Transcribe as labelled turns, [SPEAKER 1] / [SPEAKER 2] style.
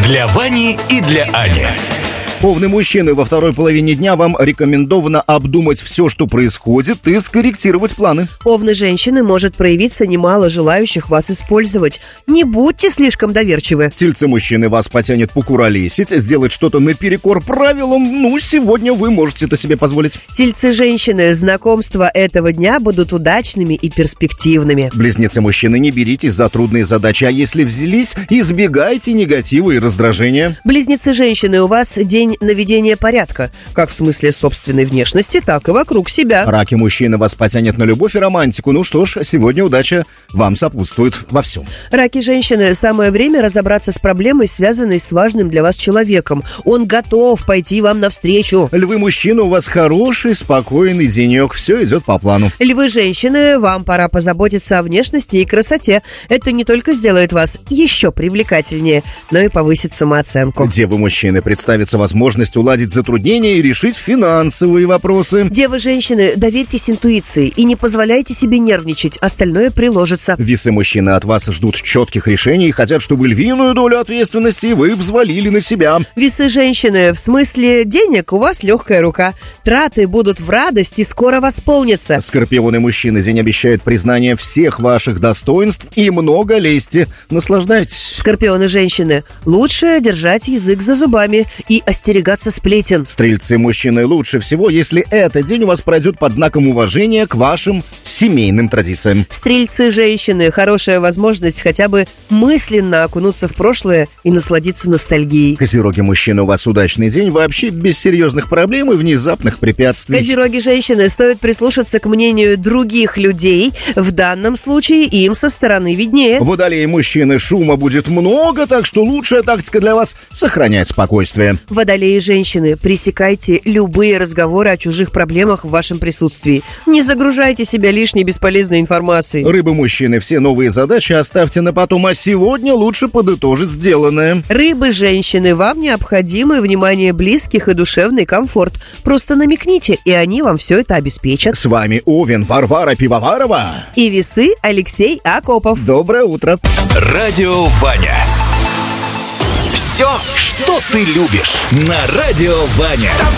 [SPEAKER 1] Для Вани и для Ани.
[SPEAKER 2] Овны мужчины, во второй половине дня вам рекомендовано обдумать все, что происходит, и скорректировать планы.
[SPEAKER 3] Овны женщины может проявиться немало желающих вас использовать. Не будьте слишком доверчивы.
[SPEAKER 2] Тельцы мужчины вас потянет покуролесить, сделать что-то наперекор правилам. Сегодня вы можете это себе позволить.
[SPEAKER 3] Тельцы женщины, знакомства этого дня будут удачными и перспективными.
[SPEAKER 2] Близнецы мужчины, не беритесь за трудные задачи, а если взялись, избегайте негатива и раздражения.
[SPEAKER 3] Близнецы женщины, у вас день наведения порядка, как в смысле собственной внешности, так и вокруг себя.
[SPEAKER 2] Раки мужчины вас потянет на любовь и романтику. Что ж, сегодня удача вам сопутствует во всем.
[SPEAKER 3] Раки женщины, самое время разобраться с проблемой, связанной с важным для вас человеком. Он готов пойти вам навстречу.
[SPEAKER 2] Львы мужчины, у вас хороший, спокойный денек. Все идет по плану.
[SPEAKER 3] Львы женщины, вам пора позаботиться о внешности и красоте. Это не только сделает вас еще привлекательнее, но и повысит самооценку.
[SPEAKER 2] Девы мужчины, представится возможность уладить затруднения и решить финансовые вопросы.
[SPEAKER 3] Девы женщины, доверьтесь интуиции и не позволяйте себе нервничать, остальное приложится.
[SPEAKER 2] Весы мужчины от вас ждут четких решений и хотят, чтобы львиную долю ответственности вы взвалили на себя.
[SPEAKER 3] Весы женщины, в смысле денег у вас легкая рука. Траты будут в радость и скоро восполнятся.
[SPEAKER 2] Скорпионы мужчины, день обещает признание всех ваших достоинств и много лести. Наслаждайтесь.
[SPEAKER 3] Скорпионы женщины, лучше держать язык за зубами и остерегаться сплетен.
[SPEAKER 2] Стрельцы мужчины, лучше всего, если этот день у вас пройдет под знаком уважения к вашим семейным традициям.
[SPEAKER 3] Стрельцы женщины, хорошая возможность хотя бы мысленно окунуться в прошлое и насладиться ностальгией.
[SPEAKER 2] Козероги мужчины, у вас удачный день, вообще без серьезных проблем и внезапных препятствий.
[SPEAKER 3] Козероги женщины, стоит прислушаться к мнению других людей. В данном случае им со стороны виднее.
[SPEAKER 2] Водолеи мужчины, шума будет много, так что лучшая тактика для вас — сохранять спокойствие.
[SPEAKER 3] Водолеи женщины, пресекайте любые разговоры о чужих проблемах в вашем присутствии. Не загружайте себя лишней бесполезной информацией.
[SPEAKER 2] Рыбы мужчины, все новые задачи оставьте на потом, а сегодня лучше подытожить сделанное.
[SPEAKER 3] Рыбы женщины, вам необходимо внимание близких и душевный комфорт. Просто намекните, и они вам все это обеспечат.
[SPEAKER 2] С вами Овен Варвара Пивоварова
[SPEAKER 3] и Весы Алексей Акопов.
[SPEAKER 2] Доброе утро.
[SPEAKER 1] Радио Ваня. Все, что ты любишь, на Радио Ваня.